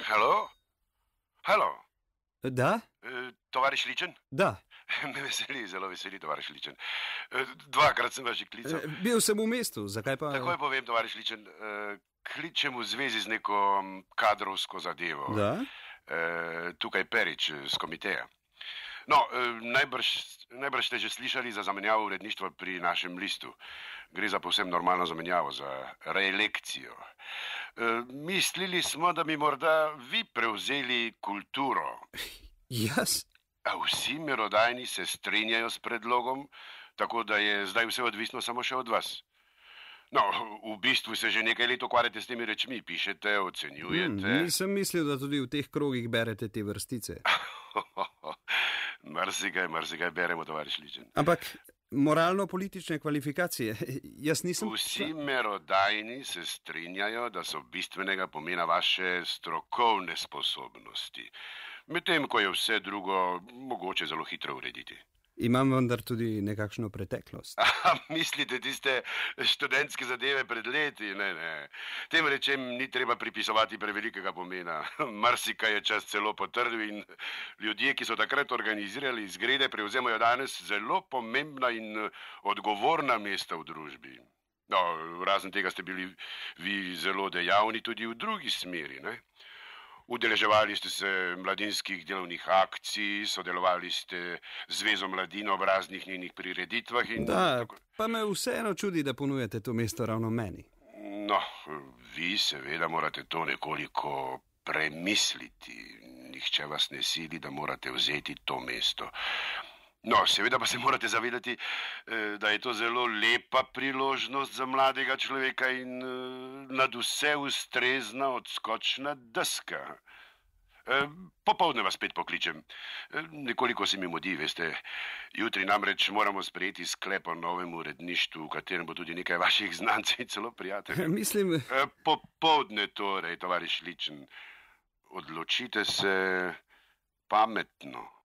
Halo? Halo? Da? Tovariš Ličen? Da. Me veseli, zelo veseli, tovariš Ličen. Dvakrat sem vas že klical. Bil sem v mestu, zakaj pa... Takoj povem, tovariš Ličen, kličem v zvezi z neko kadrovsko zadevo. Da? Tukaj Perič z komiteja. No, najbrž ste že slišali za zamenjavo uredništva pri našem listu. Gre za povsem normalno zamenjavo, za reelekcijo. Mislili smo, da bi morda vi prevzeli kulturo. Jaz? A vsi merodajni se strinjajo s predlogom, tako da je zdaj vse odvisno samo še od vas. No, v bistvu se že nekaj let ukvarjate s temi rečmi, pišete, ocenjujete. Nisem mislil, da tudi v teh krogih berete te vrstice. Marsikaj beremo, tovariš Ličen. Ampak moralno-politične kvalifikacije, jaz nisem... Vsi merodajni se strinjajo, da so bistvenega pomena vaše strokovne sposobnosti, medtem ko je vse drugo mogoče zelo hitro urediti. Imam vendar tudi nekakšno preteklost. Mislite tiste študentske zadeve pred leti? Ne. Tem rečem ni treba pripisovati prevelikega pomena. Marsikaj je čas celo potrdil in ljudje, ki so takrat organizirali izgrede, prevzemajo danes zelo pomembna in odgovorna mesta v družbi. No, razen tega ste bili vi zelo dejavni tudi v drugi smeri, ne? Udeleževali ste se mladinskih delovnih akcij, sodelovali ste z Zvezo mladin ob raznih njenih prireditvah in... Da, pa me vseeno čudi, da ponujate to mesto ravno meni. No, vi seveda morate to nekoliko premisliti. Nihče vas ne sili, da morate vzeti to mesto. No, seveda pa se morate zavedati, da je to zelo lepa priložnost za mladega človeka in nad vse ustrezna odskočna deska. Popoldne vas spet pokličem. Nekoliko se mi mudi, veste. Jutri namreč moramo sprejeti sklep o novem uredništvu, v katerem bo tudi nekaj vaših znancev in celo prijateljev. Mislim... Popoldne torej, tovariš Ličen. Odločite se pametno.